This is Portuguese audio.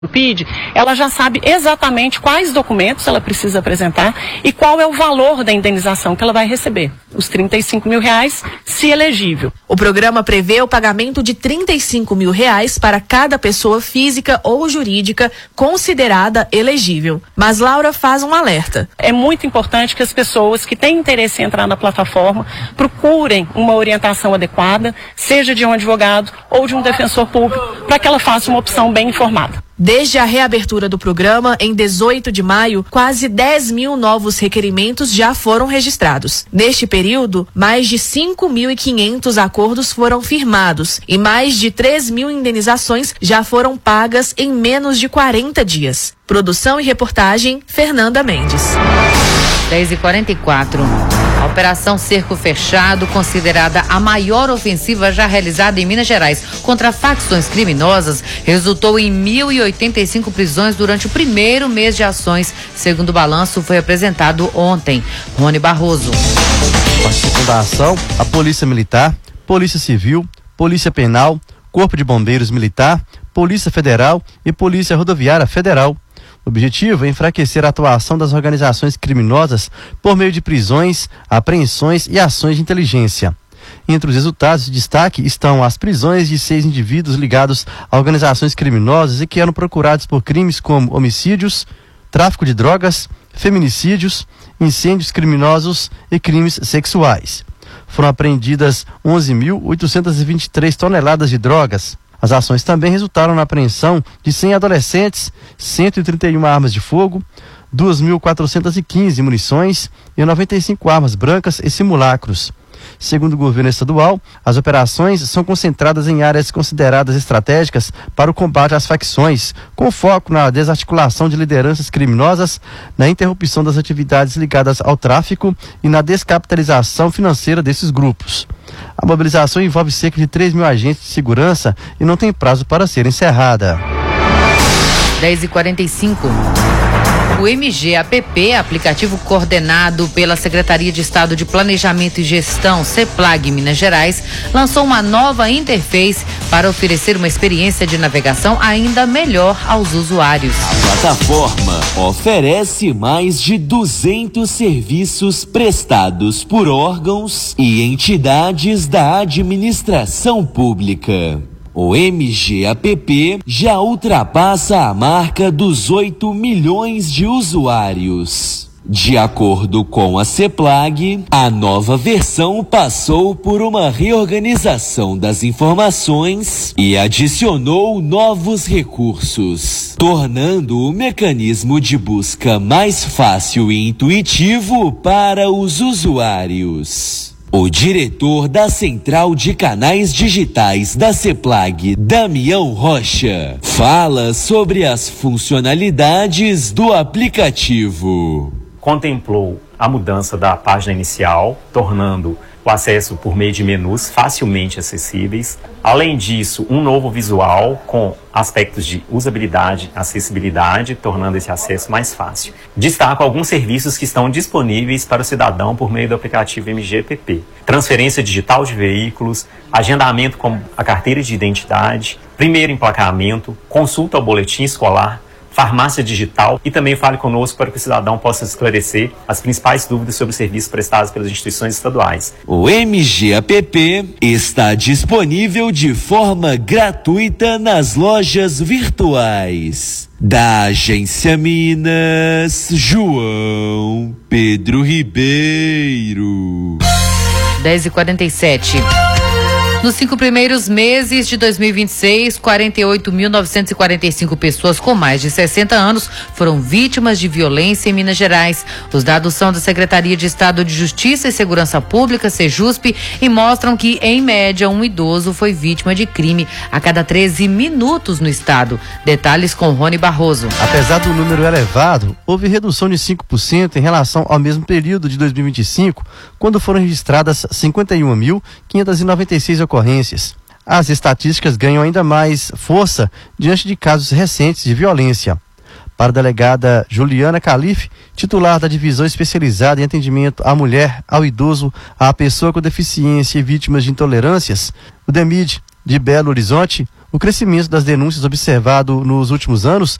PID, ela já sabe exatamente quais documentos ela precisa apresentar e qual é o valor da indenização que ela vai receber. Os R$35 mil, se elegível. O programa prevê o pagamento de R$35 mil para cada pessoa física ou jurídica considerada elegível. Mas Laura faz um alerta. É muito importante que as pessoas que têm interesse em entrar na plataforma procurem uma orientação adequada, seja de um advogado ou de um defensor público, para que ela faça uma opção bem informada. Desde a reabertura do programa, em 18 de maio, quase 10 mil novos requerimentos já foram registrados. Neste período, mais de 5.500 acordos foram firmados e mais de 3 mil indenizações já foram pagas em menos de 40 dias. Produção e reportagem, Fernanda Mendes. 10h44. A Operação Cerco Fechado, considerada a maior ofensiva já realizada em Minas Gerais contra facções criminosas, resultou em 1.085 prisões durante o primeiro mês de ações, segundo o balanço foi apresentado ontem. Rony Barroso. Participam da ação a Polícia Militar, Polícia Civil, Polícia Penal, Corpo de Bombeiros Militar, Polícia Federal e Polícia Rodoviária Federal. O objetivo é enfraquecer a atuação das organizações criminosas por meio de prisões, apreensões e ações de inteligência. Entre os resultados de destaque estão as prisões de 6 indivíduos ligados a organizações criminosas e que eram procurados por crimes como homicídios, tráfico de drogas, feminicídios, incêndios criminosos e crimes sexuais. Foram apreendidas 11.823 toneladas de drogas. As ações também resultaram na apreensão de 100 adolescentes, 131 armas de fogo, 2.415 munições e 95 armas brancas e simulacros. Segundo o governo estadual, as operações são concentradas em áreas consideradas estratégicas para o combate às facções, com foco na desarticulação de lideranças criminosas, na interrupção das atividades ligadas ao tráfico e na descapitalização financeira desses grupos. A mobilização envolve cerca de 3 mil agentes de segurança e não tem prazo para ser encerrada. 10h45. O MGAPP, aplicativo coordenado pela Secretaria de Estado de Planejamento e Gestão, CEPLAG, Minas Gerais, lançou uma nova interface para oferecer uma experiência de navegação ainda melhor aos usuários. A plataforma oferece mais de 200 serviços prestados por órgãos e entidades da administração pública. O MGAPP já ultrapassa a marca dos 8 milhões de usuários. De acordo com a CEPLAG, a nova versão passou por uma reorganização das informações e adicionou novos recursos, tornando o mecanismo de busca mais fácil e intuitivo para os usuários. O diretor da Central de Canais Digitais da CEPLAG, Damião Rocha, fala sobre as funcionalidades do aplicativo. Contemplou a mudança da página inicial, tornando o acesso por meio de menus facilmente acessíveis. Além disso, um novo visual com aspectos de usabilidade, acessibilidade, tornando esse acesso mais fácil. Destaco alguns serviços que estão disponíveis para o cidadão por meio do aplicativo MGPP. Transferência digital de veículos, agendamento com a carteira de identidade, primeiro emplacamento, consulta ao boletim escolar, farmácia digital e também fale conosco para que o cidadão possa esclarecer as principais dúvidas sobre os serviços prestados pelas instituições estaduais. O MGAPP está disponível de forma gratuita nas lojas virtuais da Agência Minas, João Pedro Ribeiro. 10h47. Nos 5 primeiros meses de 2026, 48.945 pessoas com mais de 60 anos foram vítimas de violência em Minas Gerais. Os dados são da Secretaria de Estado de Justiça e Segurança Pública, Sejusp, e mostram que, em média, um idoso foi vítima de crime a cada 13 minutos no estado. Detalhes com Rony Barroso. Apesar do número elevado, houve redução de 5% em relação ao mesmo período de 2025, quando foram registradas 51.596 ocorrências. As estatísticas ganham ainda mais força diante de casos recentes de violência. Para a delegada Juliana Calife, titular da Divisão Especializada em Atendimento à Mulher, ao Idoso, à Pessoa com Deficiência e Vítimas de Intolerâncias, o DEMID, de Belo Horizonte, o crescimento das denúncias observado nos últimos anos